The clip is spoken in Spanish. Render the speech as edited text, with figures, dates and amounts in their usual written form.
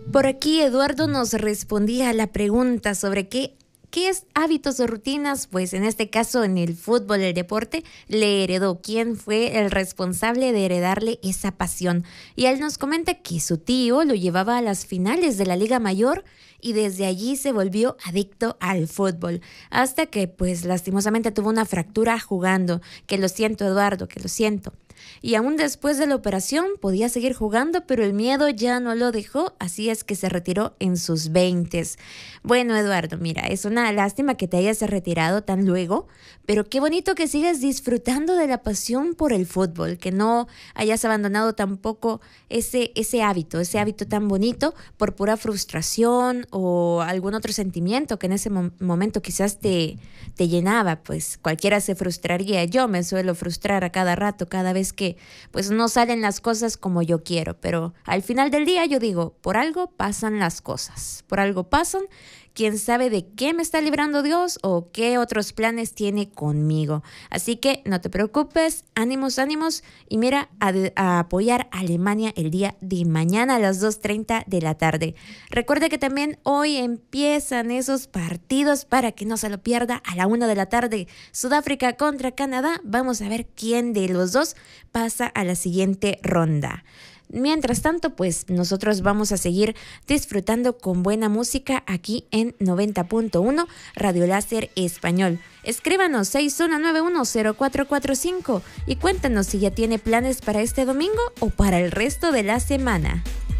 Por aquí Eduardo nos respondía a la pregunta sobre qué es hábitos o rutinas, pues en este caso en el fútbol, el deporte, le heredó. ¿Quién fue el responsable de heredarle esa pasión? Y él nos comenta que su tío lo llevaba a las finales de la Liga Mayor y desde allí se volvió adicto al fútbol, hasta que pues lastimosamente tuvo una fractura jugando. Que lo siento, Eduardo, que lo siento. Y aún después de la operación podía seguir jugando, pero el miedo ya no lo dejó, así es que se retiró en sus veintes. Bueno, Eduardo, mira, es una lástima que te hayas retirado tan luego, pero qué bonito que sigas disfrutando de la pasión por el fútbol, que no hayas abandonado tampoco ese hábito tan bonito por pura frustración o algún otro sentimiento que en ese momento quizás te llenaba. Pues cualquiera se frustraría. Yo me suelo frustrar a cada rato, cada vez que pues no salen las cosas como yo quiero, pero al final del día yo digo, por algo pasan las cosas, por algo pasan. Quién sabe de qué me está librando Dios o qué otros planes tiene conmigo. Así que no te preocupes, ánimos, ánimos, y mira a apoyar a Alemania el día de mañana a las 2:30 de la tarde. Recuerda que también hoy empiezan esos partidos para que no se lo pierda a la 1 de la tarde. Sudáfrica contra Canadá. Vamos a ver quién de los dos pasa a la siguiente ronda. Mientras tanto, pues nosotros vamos a seguir disfrutando con buena música aquí en 90.1 Radio Láser Español. Escríbanos 61910445 y cuéntanos si ya tiene planes para este domingo o para el resto de la semana.